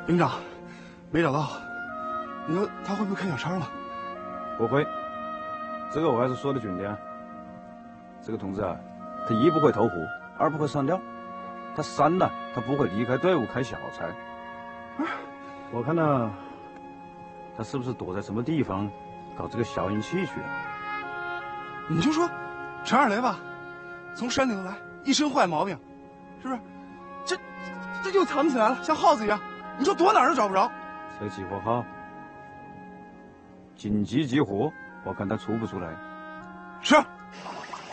营长，没找到，你说他会不会开小差了？ 不会，这个我还是说得准的。这个同志啊，他一不会投壶，二不会上吊，他三呢，他不会离开队伍开小差。我看呢，他是不是躲在什么地方搞这个消音器去了？ 你就说陈二雷吧，从山顶来，一身坏毛病，是不是？这就藏起来了，像耗子一样，你说躲哪儿都找不着。 这个激活号，紧急激活，我看他出不出来。 是。